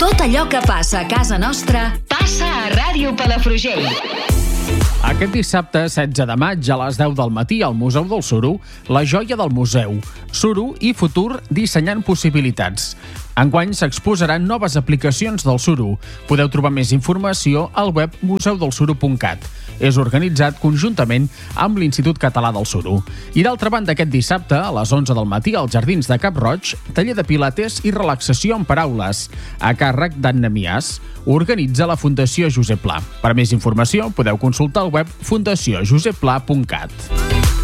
Tot allò que passa a casa nostra passa a Ràdio Palafrugell. Aquest dissabte, 16 de maig, a les 10 del matí, al Museu del Suro, la joia del museu, Suro i futur dissenyant possibilitats. Enguany s'exposaran noves aplicacions del Suro. Podeu trobar més informació al web museudelsuro.cat. És organitzat conjuntament amb l'Institut Català del Suro. I d'altra banda, aquest dissabte, a les 11 del matí, als Jardins de Cap Roig, taller de pilates i relaxació en paraules, a càrrec d'Anna Mias. Organitza la Fundació Josep Pla. Per més informació, podeu consultar el web fundaciojosepla.cat.